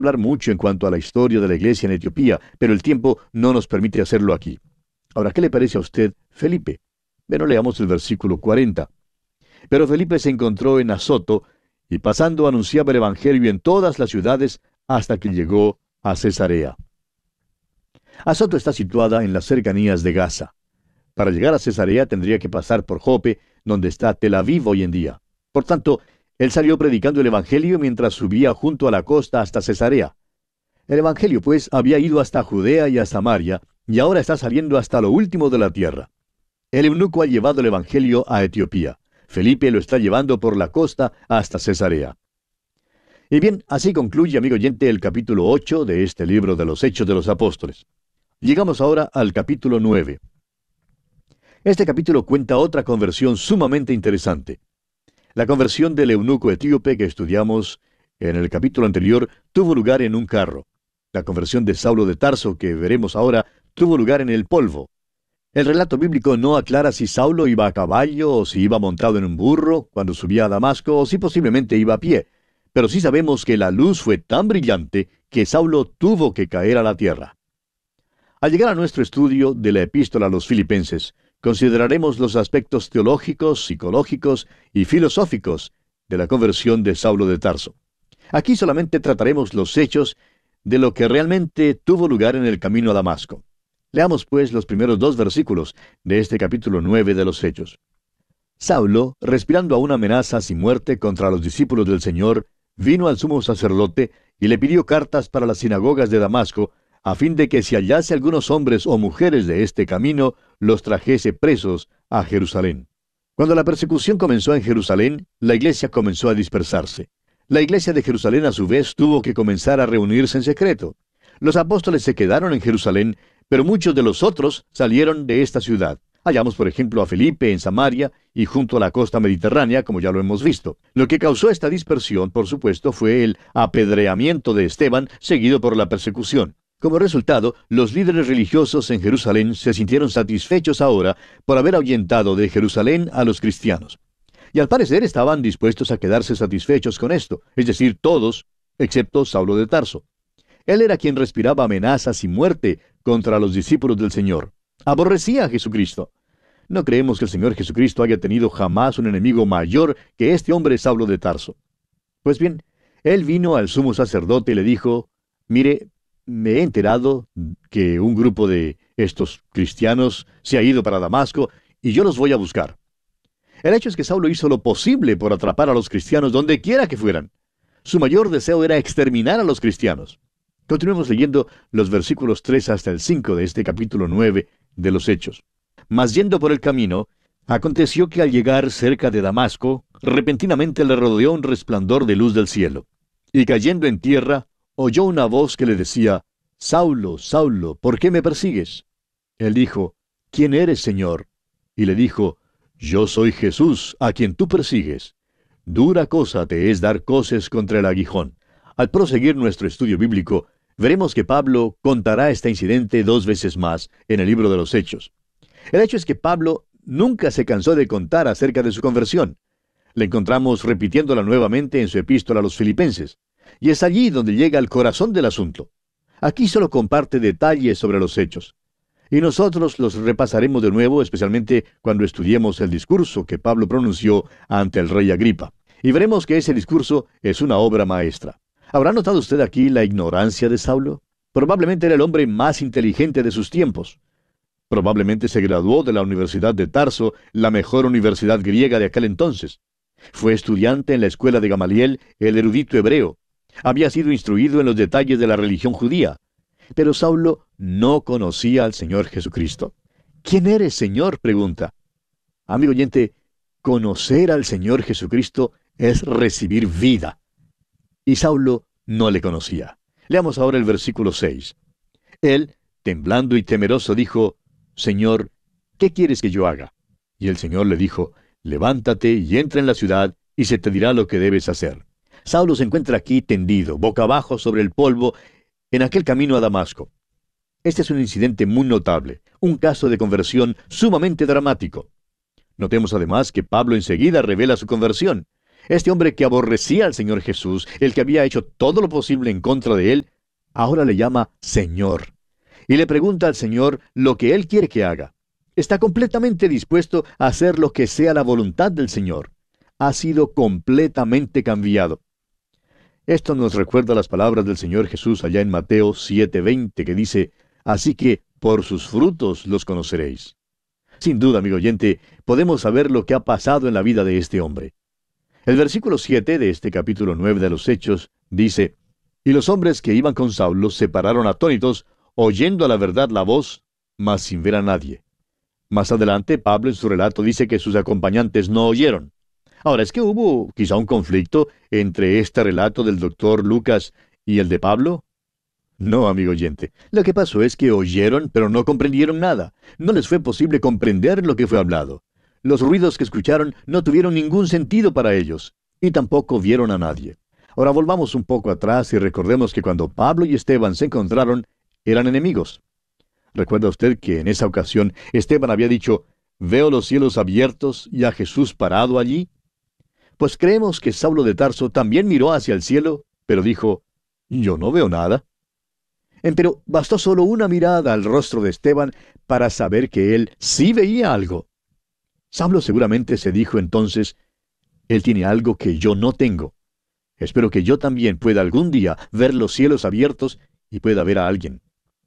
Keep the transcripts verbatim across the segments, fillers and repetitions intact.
hablar mucho en cuanto a la historia de la iglesia en Etiopía, pero el tiempo no nos permite hacerlo aquí. Ahora, ¿qué le parece a usted Felipe? Bueno, leamos el versículo cuarenta. Pero Felipe se encontró en Azoto, y pasando anunciaba el evangelio en todas las ciudades hasta que llegó a Cesarea. Azoto está situada en las cercanías de Gaza. Para llegar a Cesarea tendría que pasar por Jope, donde está Tel Aviv hoy en día. Por tanto, él salió predicando el evangelio mientras subía junto a la costa hasta Cesarea. El evangelio, pues, había ido hasta Judea y a Samaria, y ahora está saliendo hasta lo último de la tierra. El eunuco ha llevado el evangelio a Etiopía. Felipe lo está llevando por la costa hasta Cesarea. Y bien, así concluye, amigo oyente, el capítulo ocho de este libro de los Hechos de los Apóstoles. Llegamos ahora al capítulo nueve. Este capítulo cuenta otra conversión sumamente interesante. La conversión del eunuco etíope que estudiamos en el capítulo anterior tuvo lugar en un carro. La conversión de Saulo de Tarso, que veremos ahora, tuvo lugar en el polvo. El relato bíblico no aclara si Saulo iba a caballo o si iba montado en un burro cuando subía a Damasco o si posiblemente iba a pie, pero sí sabemos que la luz fue tan brillante que Saulo tuvo que caer a la tierra. Al llegar a nuestro estudio de la epístola a los Filipenses, consideraremos los aspectos teológicos, psicológicos y filosóficos de la conversión de Saulo de Tarso. Aquí solamente trataremos los hechos de lo que realmente tuvo lugar en el camino a Damasco. Leamos pues los primeros dos versículos de este capítulo nueve de los Hechos. Saulo, respirando aún amenazas y muerte contra los discípulos del Señor, vino al sumo sacerdote y le pidió cartas para las sinagogas de Damasco, a fin de que si hallase algunos hombres o mujeres de este camino, los trajese presos a Jerusalén. Cuando la persecución comenzó en Jerusalén, la iglesia comenzó a dispersarse. La iglesia de Jerusalén a su vez tuvo que comenzar a reunirse en secreto. Los apóstoles se quedaron en Jerusalén, pero muchos de los otros salieron de esta ciudad. Hallamos, por ejemplo, a Felipe en Samaria y junto a la costa mediterránea, como ya lo hemos visto. Lo que causó esta dispersión, por supuesto, fue el apedreamiento de Esteban, seguido por la persecución. Como resultado, los líderes religiosos en Jerusalén se sintieron satisfechos ahora por haber ahuyentado de Jerusalén a los cristianos. Y al parecer estaban dispuestos a quedarse satisfechos con esto, es decir, todos, excepto Saulo de Tarso. Él era quien respiraba amenazas y muerte contra los discípulos del Señor. Aborrecía a Jesucristo. No creemos que el Señor Jesucristo haya tenido jamás un enemigo mayor que este hombre Saulo de Tarso. Pues bien, él vino al sumo sacerdote y le dijo, mire, me he enterado que un grupo de estos cristianos se ha ido para Damasco y yo los voy a buscar. El hecho es que Saulo hizo lo posible por atrapar a los cristianos donde quiera que fueran. Su mayor deseo era exterminar a los cristianos. Continuemos leyendo los versículos tres hasta el cinco de este capítulo nueve de los Hechos. Mas yendo por el camino, aconteció que al llegar cerca de Damasco, repentinamente le rodeó un resplandor de luz del cielo. Y cayendo en tierra, oyó una voz que le decía, Saulo, Saulo, ¿por qué me persigues? Él dijo, ¿quién eres, Señor? Y le dijo, yo soy Jesús, a quien tú persigues. Dura cosa te es dar coces contra el aguijón. Al proseguir nuestro estudio bíblico, veremos que Pablo contará este incidente dos veces más en el libro de los Hechos. El hecho es que Pablo nunca se cansó de contar acerca de su conversión. Le encontramos repitiéndola nuevamente en su epístola a los Filipenses. Y es allí donde llega al corazón del asunto. Aquí solo comparte detalles sobre los hechos. Y nosotros los repasaremos de nuevo, especialmente cuando estudiemos el discurso que Pablo pronunció ante el rey Agripa. Y veremos que ese discurso es una obra maestra. ¿Habrá notado usted aquí la ignorancia de Saulo? Probablemente era el hombre más inteligente de sus tiempos. Probablemente se graduó de la Universidad de Tarso, la mejor universidad griega de aquel entonces. Fue estudiante en la escuela de Gamaliel, el erudito hebreo. Había sido instruido en los detalles de la religión judía. Pero Saulo no conocía al Señor Jesucristo. ¿Quién eres, Señor?, pregunta. Amigo oyente, conocer al Señor Jesucristo es recibir vida. Y Saulo no le conocía. Leamos ahora el versículo seis. Él, temblando y temeroso, dijo, Señor, ¿qué quieres que yo haga? Y el Señor le dijo, levántate y entra en la ciudad, y se te dirá lo que debes hacer. Saulo se encuentra aquí tendido, boca abajo sobre el polvo, en aquel camino a Damasco. Este es un incidente muy notable, un caso de conversión sumamente dramático. Notemos además que Pablo enseguida revela su conversión. Este hombre que aborrecía al Señor Jesús, el que había hecho todo lo posible en contra de él, ahora le llama Señor. Y le pregunta al Señor lo que él quiere que haga. Está completamente dispuesto a hacer lo que sea la voluntad del Señor. Ha sido completamente cambiado. Esto nos recuerda las palabras del Señor Jesús allá en Mateo siete veinte, que dice, así que por sus frutos los conoceréis. Sin duda, amigo oyente, podemos saber lo que ha pasado en la vida de este hombre. El versículo siete de este capítulo nueve de los Hechos dice, y los hombres que iban con Saulo se pararon atónitos, oyendo a la verdad la voz, mas sin ver a nadie. Más adelante, Pablo en su relato dice que sus acompañantes no oyeron. Ahora, ¿es que hubo quizá un conflicto entre este relato del doctor Lucas y el de Pablo? No, amigo oyente. Lo que pasó es que oyeron, pero no comprendieron nada. No les fue posible comprender lo que fue hablado. Los ruidos que escucharon no tuvieron ningún sentido para ellos, y tampoco vieron a nadie. Ahora volvamos un poco atrás y recordemos que cuando Pablo y Esteban se encontraron, eran enemigos. ¿Recuerda usted que en esa ocasión Esteban había dicho, veo los cielos abiertos y a Jesús parado allí? Pues creemos que Saulo de Tarso también miró hacia el cielo, pero dijo, yo no veo nada. Pero bastó solo una mirada al rostro de Esteban para saber que él sí veía algo. Saulo seguramente se dijo entonces, él tiene algo que yo no tengo. Espero que yo también pueda algún día ver los cielos abiertos y pueda ver a alguien.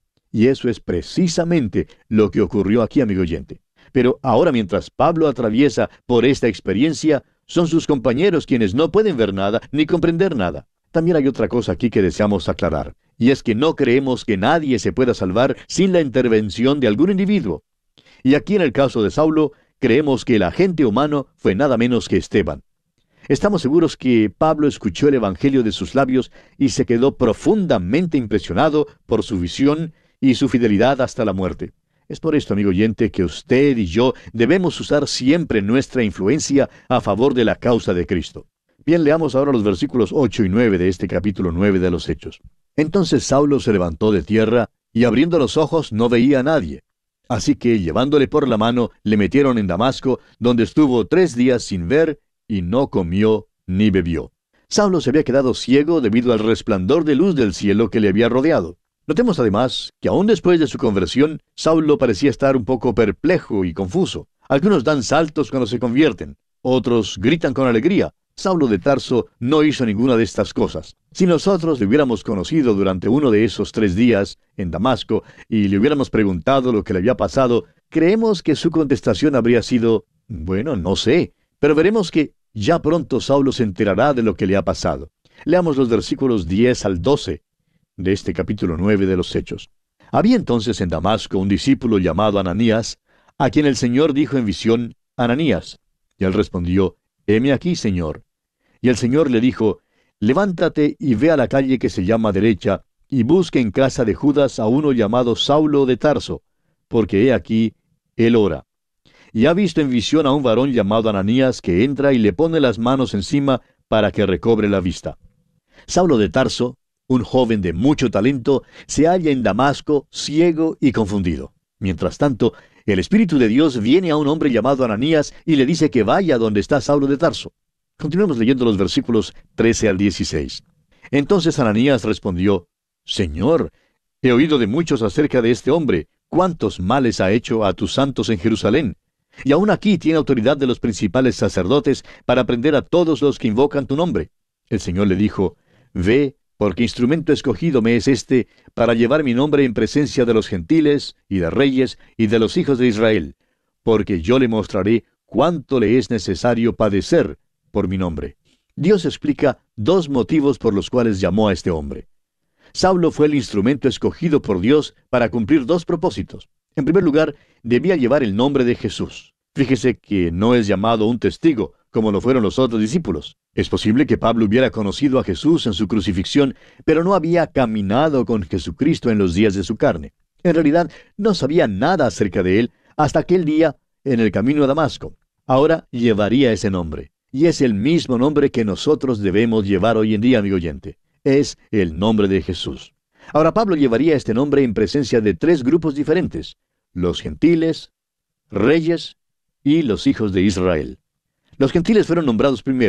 Y eso es precisamente lo que ocurrió aquí, amigo oyente. Pero ahora mientras Pablo atraviesa por esta experiencia, son sus compañeros quienes no pueden ver nada ni comprender nada. También hay otra cosa aquí que deseamos aclarar, y es que no creemos que nadie se pueda salvar sin la intervención de algún individuo. Y aquí en el caso de Saulo, creemos que el agente humano fue nada menos que Esteban. Estamos seguros que Pablo escuchó el Evangelio de sus labios y se quedó profundamente impresionado por su visión y su fidelidad hasta la muerte. Es por esto, amigo oyente, que usted y yo debemos usar siempre nuestra influencia a favor de la causa de Cristo. Bien, leamos ahora los versículos ocho y nueve de este capítulo nueve de los Hechos. Entonces Saulo se levantó de tierra, y abriendo los ojos no veía a nadie. Así que, llevándole por la mano, le metieron en Damasco, donde estuvo tres días sin ver, y no comió ni bebió. Saulo se había quedado ciego debido al resplandor de luz del cielo que le había rodeado. Notemos además que aún después de su conversión, Saulo parecía estar un poco perplejo y confuso. Algunos dan saltos cuando se convierten, otros gritan con alegría. Saulo de Tarso no hizo ninguna de estas cosas. Si nosotros le hubiéramos conocido durante uno de esos tres días en Damasco y le hubiéramos preguntado lo que le había pasado, creemos que su contestación habría sido, bueno, no sé, pero veremos que ya pronto Saulo se enterará de lo que le ha pasado. Leamos los versículos diez al doce de este capítulo nueve de los Hechos. Había entonces en Damasco un discípulo llamado Ananías, a quien el Señor dijo en visión, Ananías. Y él respondió, heme aquí, Señor. Y el Señor le dijo, levántate y ve a la calle que se llama Derecha, y busque en casa de Judas a uno llamado Saulo de Tarso, porque he aquí, él ora. Y ha visto en visión a un varón llamado Ananías que entra y le pone las manos encima para que recobre la vista. Saulo de Tarso, un joven de mucho talento, se halla en Damasco, ciego y confundido. Mientras tanto, el Espíritu de Dios viene a un hombre llamado Ananías y le dice que vaya donde está Saulo de Tarso. Continuemos leyendo los versículos trece al dieciséis. Entonces Ananías respondió, Señor, he oído de muchos acerca de este hombre, cuántos males ha hecho a tus santos en Jerusalén. Y aún aquí tiene autoridad de los principales sacerdotes para prender a todos los que invocan tu nombre. El Señor le dijo, ve, porque instrumento escogido me es este, para llevar mi nombre en presencia de los gentiles, y de reyes, y de los hijos de Israel, porque yo le mostraré cuánto le es necesario padecer por mi nombre. Dios explica dos motivos por los cuales llamó a este hombre. Saulo fue el instrumento escogido por Dios para cumplir dos propósitos. En primer lugar, debía llevar el nombre de Jesús. Fíjese que no es llamado un testigo, como lo fueron los otros discípulos. Es posible que Pablo hubiera conocido a Jesús en su crucifixión, pero no había caminado con Jesucristo en los días de su carne. En realidad, no sabía nada acerca de él hasta aquel día en el camino a Damasco. Ahora llevaría ese nombre. Y es el mismo nombre que nosotros debemos llevar hoy en día, amigo oyente. Es el nombre de Jesús. Ahora Pablo llevaría este nombre en presencia de tres grupos diferentes: los gentiles, reyes y los hijos de Israel. Los gentiles fueron nombrados primero,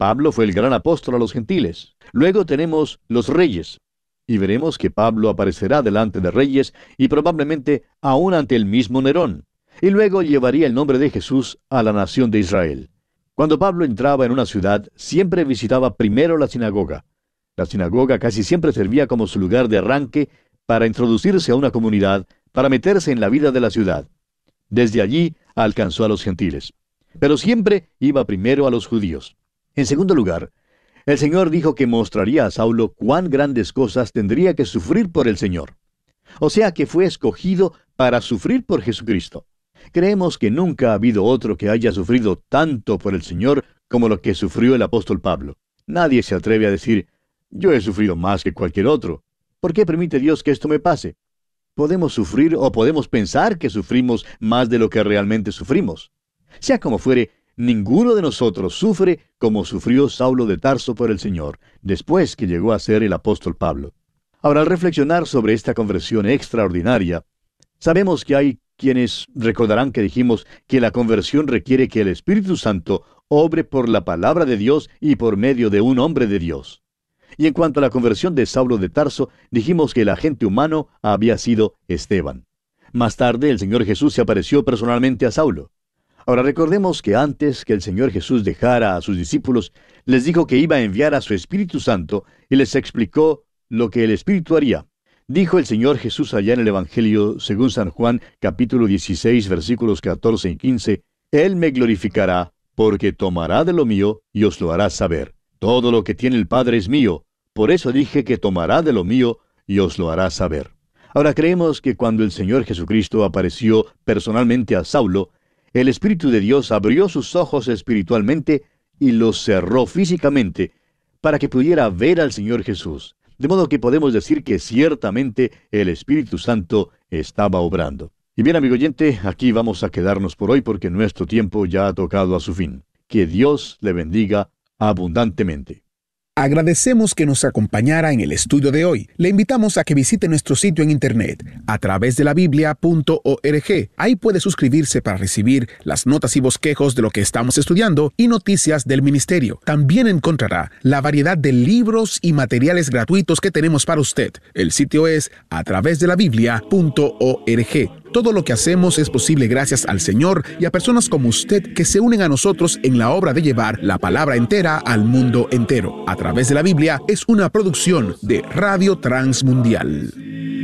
Pablo fue el gran apóstol a los gentiles. Luego tenemos los reyes. Y veremos que Pablo aparecerá delante de reyes y probablemente aún ante el mismo Nerón. Y luego llevaría el nombre de Jesús a la nación de Israel. Cuando Pablo entraba en una ciudad, siempre visitaba primero la sinagoga. La sinagoga casi siempre servía como su lugar de arranque para introducirse a una comunidad, para meterse en la vida de la ciudad. Desde allí alcanzó a los gentiles. Pero siempre iba primero a los judíos. En segundo lugar, el Señor dijo que mostraría a Saulo cuán grandes cosas tendría que sufrir por el Señor. O sea que fue escogido para sufrir por Jesucristo. Creemos que nunca ha habido otro que haya sufrido tanto por el Señor como lo que sufrió el apóstol Pablo. Nadie se atreve a decir, yo he sufrido más que cualquier otro. ¿Por qué permite Dios que esto me pase? Podemos sufrir o podemos pensar que sufrimos más de lo que realmente sufrimos. Sea como fuere, ninguno de nosotros sufre como sufrió Saulo de Tarso por el Señor, después que llegó a ser el apóstol Pablo. Ahora, al reflexionar sobre esta conversión extraordinaria, sabemos que hay quienes recordarán que dijimos que la conversión requiere que el Espíritu Santo obre por la palabra de Dios y por medio de un hombre de Dios. Y en cuanto a la conversión de Saulo de Tarso, dijimos que el agente humano había sido Esteban. Más tarde, el Señor Jesús se apareció personalmente a Saulo. Ahora recordemos que antes que el Señor Jesús dejara a sus discípulos, les dijo que iba a enviar a su Espíritu Santo y les explicó lo que el Espíritu haría. Dijo el Señor Jesús allá en el Evangelio según San Juan, capítulo dieciséis, versículos catorce y quince, Él me glorificará, porque tomará de lo mío y os lo hará saber. Todo lo que tiene el Padre es mío, por eso dije que tomará de lo mío y os lo hará saber. Ahora creemos que cuando el Señor Jesucristo apareció personalmente a Saulo, el Espíritu de Dios abrió sus ojos espiritualmente y los cerró físicamente para que pudiera ver al Señor Jesús. De modo que podemos decir que ciertamente el Espíritu Santo estaba obrando. Y bien, amigo oyente, aquí vamos a quedarnos por hoy porque nuestro tiempo ya ha tocado a su fin. Que Dios le bendiga abundantemente. Agradecemos que nos acompañara en el estudio de hoy. Le invitamos a que visite nuestro sitio en internet a través de la biblia punto org. Ahí puede suscribirse para recibir las notas y bosquejos de lo que estamos estudiando y noticias del ministerio. También encontrará la variedad de libros y materiales gratuitos que tenemos para usted. El sitio es a través de la biblia punto org. Todo lo que hacemos es posible gracias al Señor y a personas como usted que se unen a nosotros en la obra de llevar la palabra entera al mundo entero. A través de la Biblia es una producción de Radio Transmundial.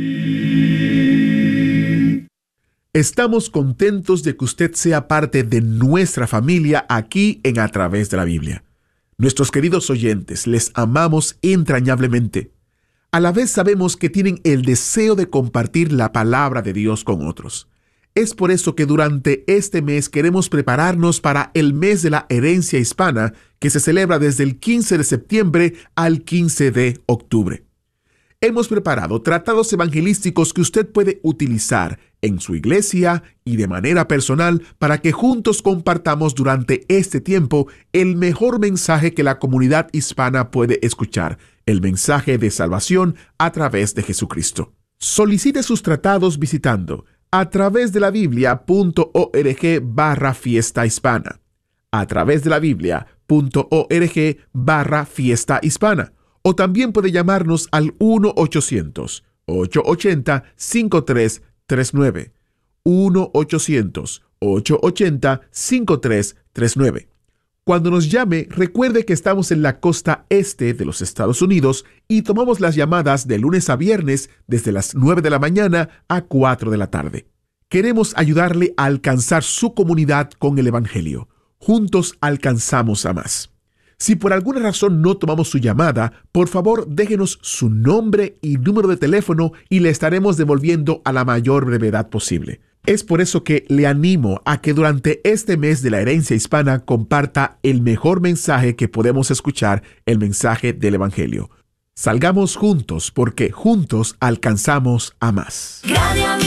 Estamos contentos de que usted sea parte de nuestra familia aquí en A Través de la Biblia. Nuestros queridos oyentes, les amamos entrañablemente. A la vez sabemos que tienen el deseo de compartir la palabra de Dios con otros. Es por eso que durante este mes queremos prepararnos para el mes de la herencia hispana, que se celebra desde el quince de septiembre al quince de octubre. Hemos preparado tratados evangelísticos que usted puede utilizar en su iglesia y de manera personal para que juntos compartamos durante este tiempo el mejor mensaje que la comunidad hispana puede escuchar, el mensaje de salvación a través de Jesucristo. Solicite sus tratados visitando a través de la biblia punto org barra fiesta hispana, a través de la biblia punto org barra fiesta hispana, o también puede llamarnos al uno ochocientos, ochocientos ochenta, cincuenta y tres treinta y nueve, uno ochocientos, ochocientos ochenta, cincuenta y tres treinta y nueve. Cuando nos llame, recuerde que estamos en la costa este de los Estados Unidos y tomamos las llamadas de lunes a viernes desde las nueve de la mañana a cuatro de la tarde. Queremos ayudarle a alcanzar su comunidad con el Evangelio. Juntos alcanzamos a más. Si por alguna razón no tomamos su llamada, por favor déjenos su nombre y número de teléfono y le estaremos devolviendo a la mayor brevedad posible. Es por eso que le animo a que durante este mes de la herencia hispana comparta el mejor mensaje que podemos escuchar, el mensaje del Evangelio. Salgamos juntos porque juntos alcanzamos a más.